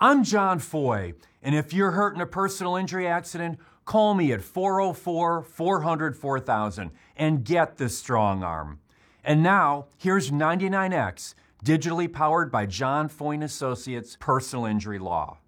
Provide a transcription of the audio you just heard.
I'm John Foy, and if you're hurt in a personal injury accident, call me at 404-400-4000 and get the strong arm. And now, here's 99X, digitally powered by John Foy & Associates Personal Injury Law.